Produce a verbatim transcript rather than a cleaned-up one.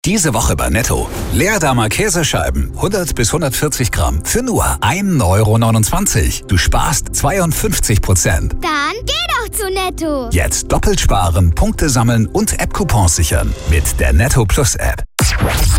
Diese Woche bei Netto. Leerdammer Käsescheiben, hundert bis hundertvierzig Gramm für nur ein Euro neunundzwanzig. Du sparst zweiundfünfzig Prozent. Dann geh doch zu Netto. Jetzt doppelt sparen, Punkte sammeln und App-Coupons sichern mit der Netto Plus App.